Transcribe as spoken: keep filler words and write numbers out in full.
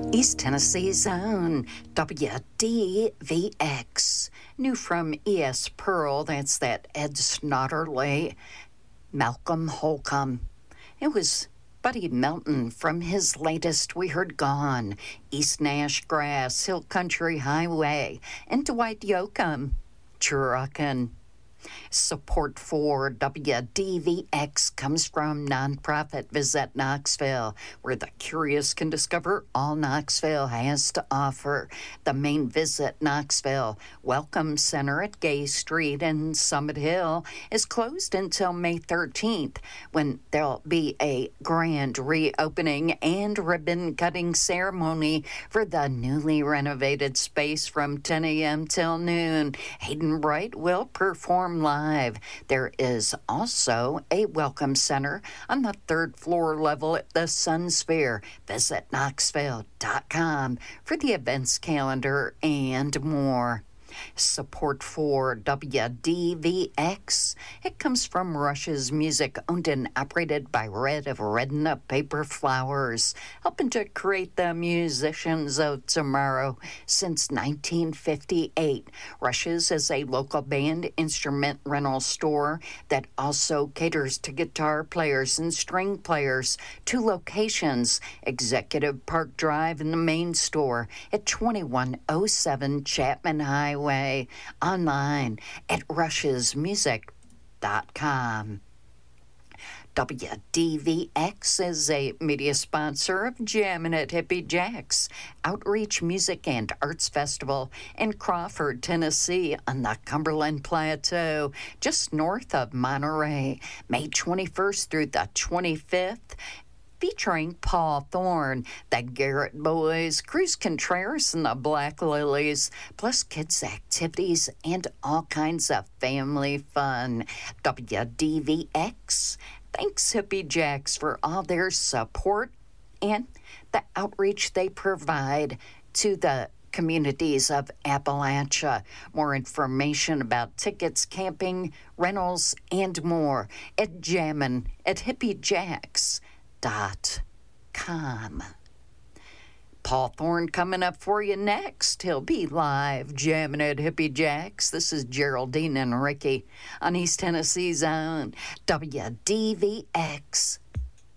East Tennessee's own W D V X. New from E S. Pearl, that's that Ed Snodderly, Malcolm Holcomb. It was Buddy Melton from his latest We Heard Gone, East Nash Grass, Hill Country Highway, and Dwight Yoakam, Truckin'. Support for W D V X comes from nonprofit Visit Knoxville, where the curious can discover all Knoxville has to offer. The main Visit Knoxville Welcome Center at Gay Street and Summit Hill is closed until May thirteenth, when there'll be a grand reopening and ribbon-cutting ceremony for the newly renovated space from ten a.m. till noon. Hayden Bright will perform live. There is also a welcome center on the third floor level at the Sun Sphere. Visit knoxville dot com for the events calendar and more. Support for W D V X, it comes from Rush's Music, owned and operated by Red of Redna Paper Flowers, helping to create the musicians of tomorrow since nineteen fifty-eight. Rush's is a local band instrument rental store that also caters to guitar players and string players. Two locations, Executive Park Drive and the main store at twenty-one oh seven Chapman Highway. Online at rush's music dot com. W D V X is a media sponsor of Jammin' at Hippie Jack's Outreach Music and Arts Festival in Crawford, Tennessee on the Cumberland Plateau, just north of Monterey, May twenty-first through the twenty-fifth. Featuring Paul Thorne, the Garrett Boys, Cruz Contreras, and the Black Lilies, plus kids' activities and all kinds of family fun. W D V X thanks Hippie Jacks for all their support and the outreach they provide to the communities of Appalachia. More information about tickets, camping, rentals, and more at Jammin' at Hippie Jacks. Dot com. Paul Thorne coming up for you next. He'll be live jamming at Hippie Jacks. This is Geraldine and Ricky on East Tennessee's own W D V X.